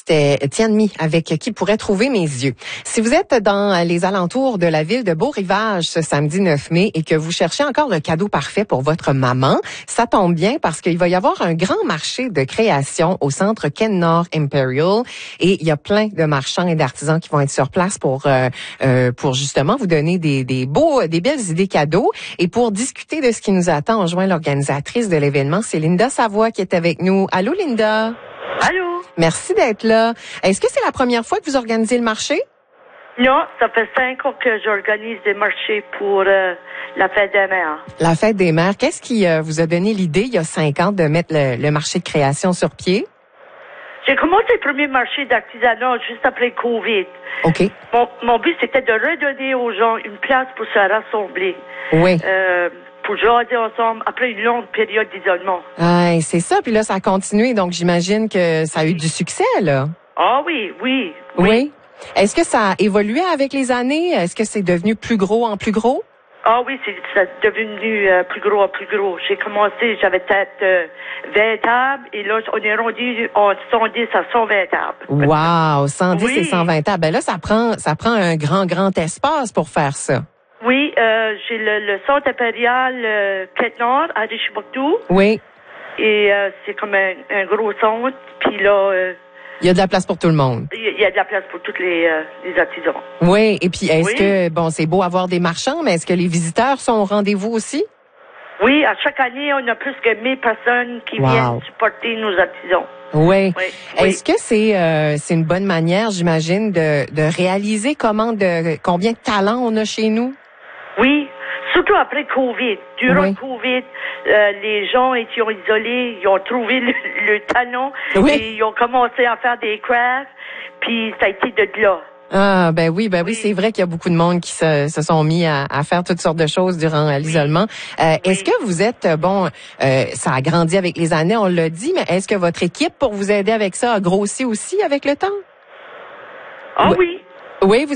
C'était Tianmi avec Qui pourrait trouver mes yeux. Si vous êtes dans les alentours de la ville de Beau-Rivage ce samedi 9 mai et que vous cherchez encore le cadeau parfait pour votre maman, ça tombe bien parce qu'il va y avoir un grand marché de création au centre Ken Nord Imperial et il y a plein de marchands et d'artisans qui vont être sur place pour justement vous donner des belles idées cadeaux. Et pour discuter de ce qui nous attend, on joint l'organisatrice de l'événement, c'est Linda Savoie qui est avec nous. Allô Linda? Allô? Merci d'être là. Est-ce que c'est la première fois que vous organisez le marché? Non, ça fait 5 ans que j'organise des marchés pour la fête des mères. La fête des mères. Qu'est-ce qui vous a donné l'idée, il y a 5 ans, de mettre le marché de création sur pied? J'ai commencé le premier marché d'artisanat juste après COVID. OK. Mon but, c'était de redonner aux gens une place pour se rassembler. Oui. Pour jaser ensemble après une longue période d'isolement. Ah, c'est ça. Puis là, ça a continué. Donc, j'imagine que ça a eu du succès, là. Ah oui, oui. Oui. Est-ce que ça a évolué avec les années? Est-ce que c'est devenu plus gros en plus gros? Ah oui, c'est devenu plus gros en plus gros. J'ai commencé, j'avais peut-être 20 tables et là, on est rendu en 110 à 120 tables. Wow! 110 Oui. et 120 tables. Ben là, ça prend un grand espace pour faire ça. Oui, j'ai le centre impérial Quête Nord à Richibouctou. Oui. Et c'est comme un gros centre. Puis là, Il y a de la place pour tout le monde. il y a de la place pour tous les artisans. Oui. Et puis, est-ce que, bon, c'est beau avoir des marchands, mais est-ce que les visiteurs sont au rendez-vous aussi? Oui, à chaque année, on a plus que 1000 personnes qui viennent supporter nos artisans. Oui. Oui. Est-ce que c'est une bonne manière, j'imagine, de réaliser combien de talents on a chez nous? Oui, surtout après COVID. Durant COVID, les gens étaient isolés, ils ont trouvé le talent et ils ont commencé à faire des crafts, puis ça a été de là. Ah, ben oui, c'est vrai qu'il y a beaucoup de monde qui se sont mis à faire toutes sortes de choses durant l'isolement. Est-ce que vous êtes, ça a grandi avec les années, on l'a dit, mais est-ce que votre équipe, pour vous aider avec ça, a grossi aussi avec le temps? Ah oui. Oui,